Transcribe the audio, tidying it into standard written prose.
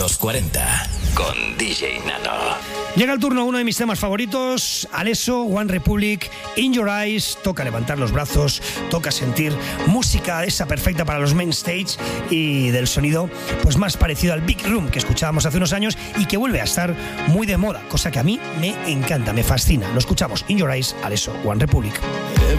Los 40 con DJ Nano. Llega el turno a uno de mis temas favoritos, Alesso, One Republic, In Your Eyes. Toca levantar los brazos, toca sentir música esa perfecta para los main stage y del sonido pues más parecido al Big Room que escuchábamos hace unos años y que vuelve a estar muy de moda, cosa que a mí me encanta, me fascina. Lo escuchamos, In Your Eyes, Alesso, One Republic.